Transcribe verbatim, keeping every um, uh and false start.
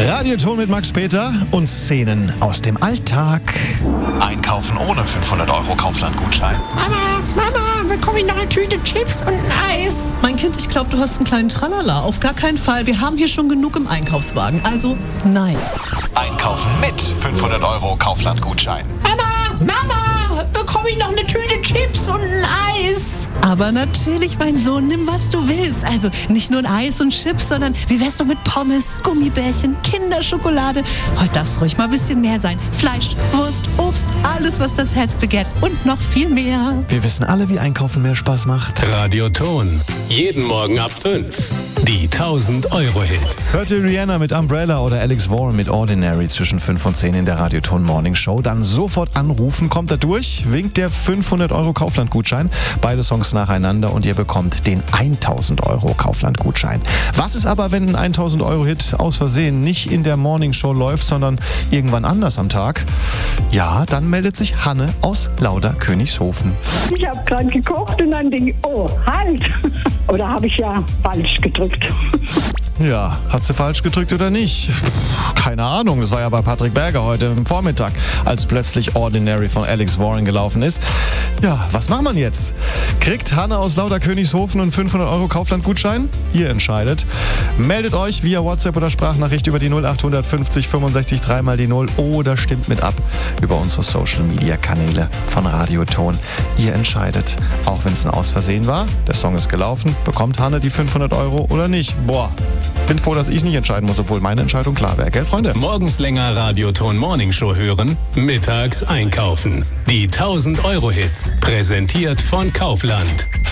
Radioton mit Max Peter und Szenen aus dem Alltag. Einkaufen ohne fünfhundert Euro Kaufland-Gutschein. Mama, Mama, bekomme ich noch eine Tüte Chips und ein Eis? Mein Kind, ich glaube, du hast einen kleinen Tralala. Auf gar keinen Fall. Wir haben hier schon genug im Einkaufswagen. Also, nein. Einkaufen mit fünfhundert Euro Kaufland-Gutschein. Mama, Mama, bekomme ich noch eine Tüte Chips und ein Eis? Aber natürlich, mein Sohn, nimm, was du willst. Also nicht nur ein Eis und Chips, sondern wie wär's noch mit Pommes, Gummibärchen, Kinderschokolade? Heute darf es ruhig mal ein bisschen mehr sein. Fleisch, Wurst, Obst, alles, was das Herz begehrt und noch viel mehr. Wir wissen alle, wie Einkaufen mehr Spaß macht. Radioton. Jeden Morgen ab fünf. Die tausend Euro Hits. Hört ihr Rihanna mit Umbrella oder Alex Warren mit Ordinary zwischen fünf und zehn in der Radioton Morning Show? Dann sofort anrufen, kommt da durch, winkt der fünfhundert Euro Kaufland-Gutschein. Beide Songs nacheinander und ihr bekommt den tausend Euro Kaufland-Gutschein. Was ist aber, wenn ein tausend Euro Hit aus Versehen nicht in der Morning Show läuft, sondern irgendwann anders am Tag? Ja, dann meldet sich Hanne aus Lauder-Königshofen. Ich habe gerade gekocht und dann denke ich, oh, halt! Oder habe ich ja falsch gedrückt? Ja, hat sie falsch gedrückt oder nicht? Keine Ahnung, das war ja bei Patrick Berger heute im Vormittag, als plötzlich Ordinary von Alex Warren gelaufen ist. Ja, was macht man jetzt? Kriegt Hanne aus Lauder-Königshofen einen fünfhundert Euro Kaufland-Gutschein? Ihr entscheidet. Meldet euch via WhatsApp oder Sprachnachricht über die null acht fünfzig fünfundsechzig drei mal die null oder stimmt mit ab über unsere Social-Media-Kanäle von Radioton. Ihr entscheidet. Auch wenn es ein Ausversehen war, der Song ist gelaufen, bekommt Hanne die fünfhundert Euro oder nicht? Boah. Bin froh, dass ich es nicht entscheiden muss, obwohl meine Entscheidung klar wäre. Gell, Freunde? Morgens länger Radioton Morning Show hören, mittags einkaufen. Die tausend Euro Hits, präsentiert von Kaufland.